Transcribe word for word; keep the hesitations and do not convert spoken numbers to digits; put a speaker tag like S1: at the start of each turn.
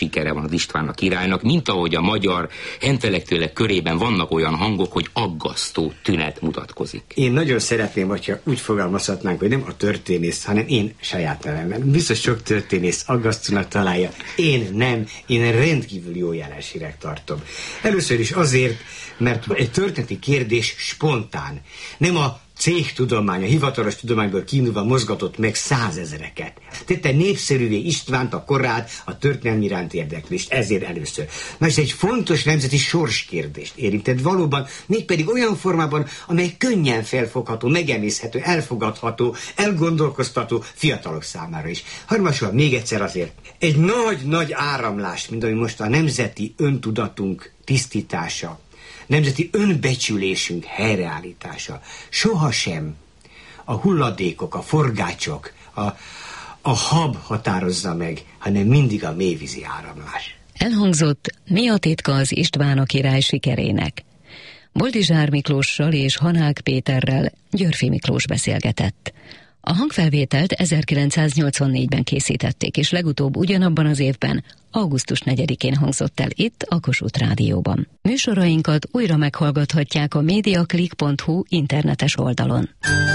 S1: sikere van az István a királynak, mint ahogy a magyar intellektuelek körében vannak olyan hangok, hogy aggasztó tünet mutatkozik.
S2: Én nagyon szeretném, hogyha úgy fogalmazhatnánk, hogy nem a történész, hanem én saját nevemben. Biztos sok történész aggasztónak találja. Én nem, én rendkívül jó jelenségnek tartom. Először is azért, mert egy történeti kérdés spontán. Nem a cégtudomány, a hivatalos tudományból kiindulva mozgatott meg százezereket. Tette népszerűvé Istvánt, a korát, a történelmi iránt érdeklést, ezért először. Na, ez egy fontos nemzeti sorskérdést érintett valóban, mégpedig olyan formában, amely könnyen felfogható, megemészhető, elfogadható, elgondolkoztató fiatalok számára is. Harmadsorban még egyszer azért, egy nagy-nagy áramlás, mint ami most a nemzeti öntudatunk tisztítása, nemzeti önbecsülésünk helyreállítása. Sohasem a hulladékok, a forgácsok, a, a hab határozza meg, hanem mindig a mélyvízi áramlás.
S3: Elhangzott, mi a titka az István a király sikerének? Boldizsár Miklóssal és Hanák Péterrel Györffy Miklós beszélgetett. A hangfelvételt ezerkilencszáznyolcvannégyben készítették, és legutóbb ugyanabban az évben, augusztus negyedikén hangzott el itt a Kossuth Rádióban. Műsorainkat újra meghallgathatják a mediaclick pont hu internetes oldalon.